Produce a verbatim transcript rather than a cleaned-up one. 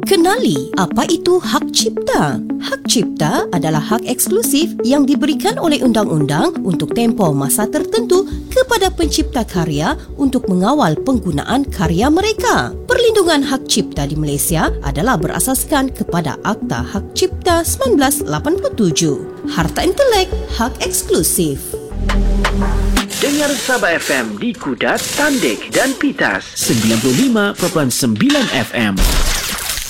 Kenali apa itu hak cipta. Hak cipta adalah hak eksklusif yang diberikan oleh undang-undang untuk tempoh masa tertentu kepada pencipta karya untuk mengawal penggunaan karya mereka. Perlindungan hak cipta di Malaysia adalah berasaskan kepada Akta Hak Cipta sembilan belas lapan puluh tujuh. Harta intelek, hak eksklusif. Dengar Sabah F M di Kudat, Tandik dan Pitas. sembilan puluh lima perpuluhan sembilan F M.